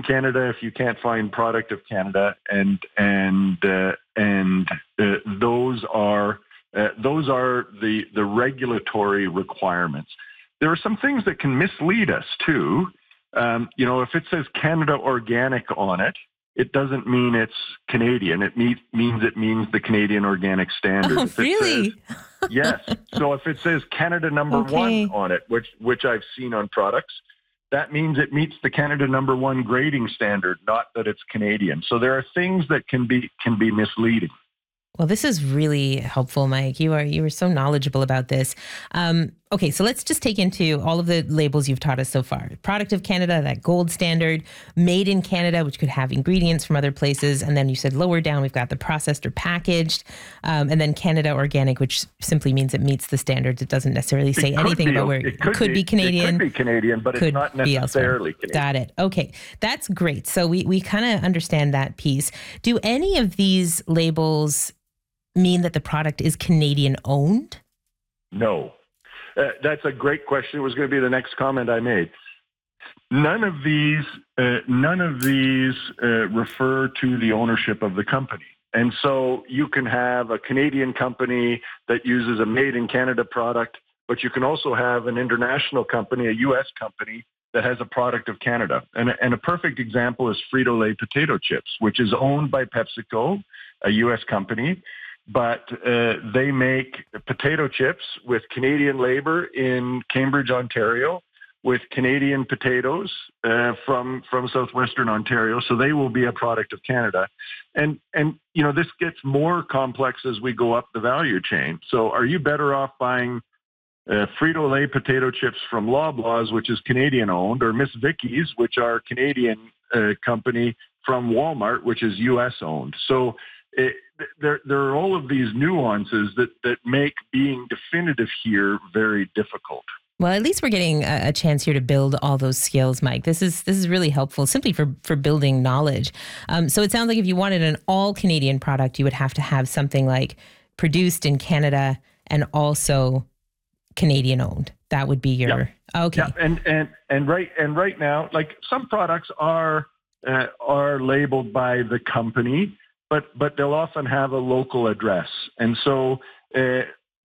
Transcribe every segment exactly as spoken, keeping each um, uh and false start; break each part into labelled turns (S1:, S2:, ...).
S1: in Canada if you can't find product of Canada, and and uh, and uh, those are uh, those are the the regulatory requirements. There are some things that can mislead us too. Um, you know, if it says Canada Organic on it, it doesn't mean it's Canadian. It means means it means the Canadian Organic Standard.
S2: Oh,
S1: If it
S2: really?
S1: says, yes. So if it says Canada number
S2: Okay.
S1: one on it, which which I've seen on products, that means it meets the Canada number one grading standard, not that it's Canadian. So there are things that can be can be misleading.
S2: Well, this is really helpful, Mike. You are you are so knowledgeable about this. Um, okay, so let's just take into all of the labels you've taught us so far. Product of Canada, that gold standard, made in Canada, which could have ingredients from other places. And then you said lower down, we've got the processed or packaged. Um, and then Canada Organic, which simply means it meets the standards. It doesn't necessarily say
S1: It could
S2: anything
S1: be-
S2: about where
S1: it
S2: it
S1: could
S2: could be Canadian.
S1: It could be Canadian, but
S2: could
S1: it's not
S2: be elsewhere.
S1: necessarily Canadian.
S2: Got it. Okay. That's great. So we, we kind of understand that piece. Do any of these labels mean that the product is Canadian owned?
S1: No. Uh, that's a great question. It was going to be the next comment I made. None of these, uh, none of these uh, refer to the ownership of the company. And so you can have a Canadian company that uses a made in Canada product, but you can also have an international company, a U S company, that has a product of Canada. And, and a perfect example is Frito-Lay potato chips, which is owned by PepsiCo, a U S company. But uh, they make potato chips with Canadian labor in Cambridge, Ontario, with Canadian potatoes uh, from from southwestern Ontario. So they will be a product of Canada. And, and you know, this gets more complex as we go up the value chain. So are you better off buying uh, Frito-Lay potato chips from Loblaws, which is Canadian-owned, or Miss Vicky's, which are Canadian uh, company, from Walmart, which is U S-owned? So it, there, there are all of these nuances that, that make being definitive here very difficult.
S2: Well, at least we're getting a, a chance here to build all those skills, Mike. This is this is really helpful, simply for for building knowledge. Um, so it sounds like if you wanted an all Canadian product, you would have to have something like produced in Canada and also Canadian owned. That would be your
S1: yeah.
S2: okay.
S1: Yeah. And and and right and right now, like some products are uh, are labeled by the company, but but they'll often have a local address. And so uh,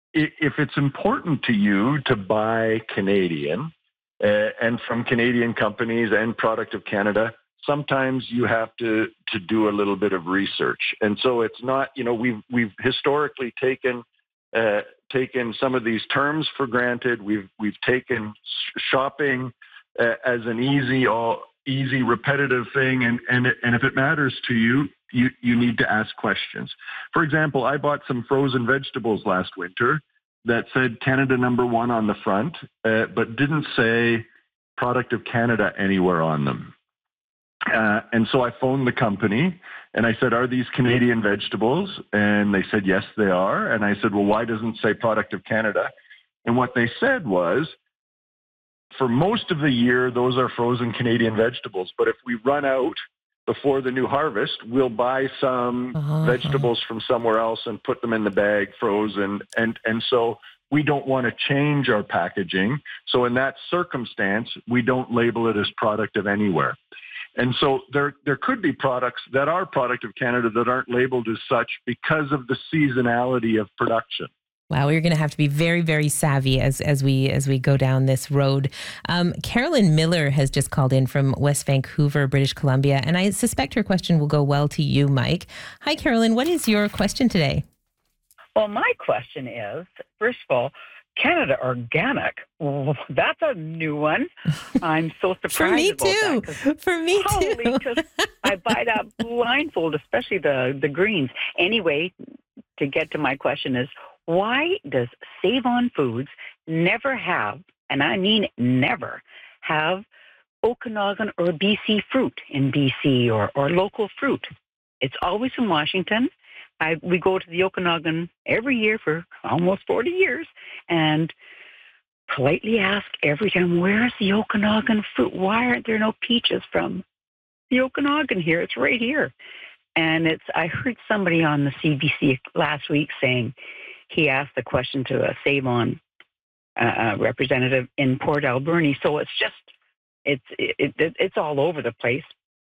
S1: if it's important to you to buy Canadian uh, and from Canadian companies and product of Canada, sometimes you have to to do a little bit of research. And so it's not, you know, we've we've historically taken uh, taken some of these terms for granted. We've we've taken shopping uh, as an easy all easy repetitive thing, and and and if it matters to you, you you need to ask questions. For example, I bought some frozen vegetables last winter that said Canada number one on the front, uh, but didn't say product of Canada anywhere on them. Uh, and so I phoned the company and I said, are these Canadian vegetables? And they said, yes, they are. And I said, well, why doesn't it say product of Canada? And what they said was, for most of the year, those are frozen Canadian vegetables. But if we run out before the new harvest, we'll buy some uh-huh. vegetables from somewhere else and put them in the bag frozen. And, and so we don't want to change our packaging. So in that circumstance, we don't label it as product of anywhere. And so there, there could be products that are product of Canada that aren't labeled as such because of the seasonality of production.
S2: Wow, we're going to have to be very, very savvy as as we as we go down this road. Um, Carolyn Miller has just called in from West Vancouver, British Columbia, and I suspect her question will go well to you, Mike. Hi, Carolyn. What is your question today?
S3: Well, my question is, first of all, Canada Organic. Well, that's a new one. I'm so surprised
S2: For me
S3: about
S2: too.
S3: That,
S2: For me
S3: holy,
S2: too.
S3: Because I buy that blindfold, especially the the greens. Anyway, to get to my question is, why does Save On Foods never have, and I mean never, have Okanagan or B C fruit in B C or, or local fruit? It's always in Washington. I, we go to the Okanagan every year for almost forty years and politely ask every time, where's the Okanagan fruit? Why aren't there no peaches from the Okanagan here? It's right here. And it's, I heard somebody on the C B C last week saying, he asked the question to a Save On uh, representative in Port Alberni. So it's just, it's it, it, it's all over the place.